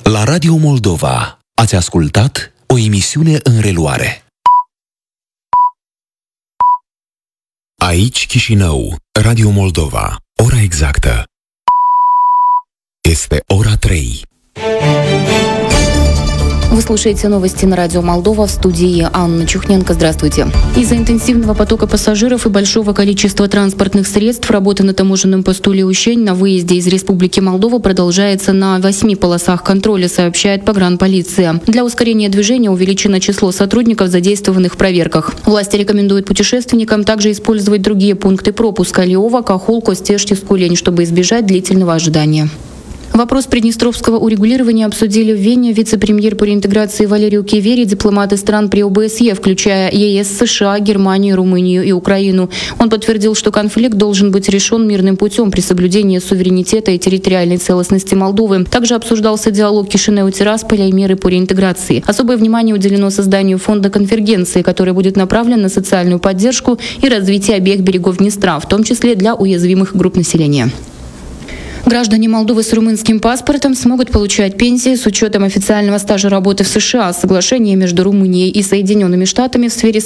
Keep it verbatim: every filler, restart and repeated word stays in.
La Radio Moldova ați ascultat o emisiune în reluare. Aici Chișinău, Radio Moldova. Ora exactă este ora trei. Вы слушаете новости на радио Молдова, в студии Анна Чухненко. Здравствуйте. Из-за интенсивного потока пассажиров и большого количества транспортных средств работа на таможенном посту Леущень на выезде из Республики Молдова продолжается на восьми полосах контроля, сообщает погранполиция. Для ускорения движения увеличено число сотрудников, задействованных в проверках. Власти рекомендуют путешественникам также использовать другие пункты пропуска: Лиова, Кахул, Костеш, Тискулень, чтобы избежать длительного ожидания. Вопрос приднестровского урегулирования обсудили в Вене вице-премьер по реинтеграции Валерий Кивери, дипломаты стран при ОБСЕ, включая ЕС, США, Германию, Румынию и Украину. Он подтвердил, что конфликт должен быть решен мирным путем при соблюдении суверенитета и территориальной целостности Молдовы. Также обсуждался диалог Кишинеу-Тирасполя и меры по реинтеграции. Особое внимание уделено созданию фонда конвергенции, который будет направлен на социальную поддержку и развитие обеих берегов Днестра, в том числе для уязвимых групп населения. Граждане Молдовы с румынским паспортом смогут получать пенсии с учетом официального стажа работы в США. Соглашение между Румынией и Соединенными Штатами в сфере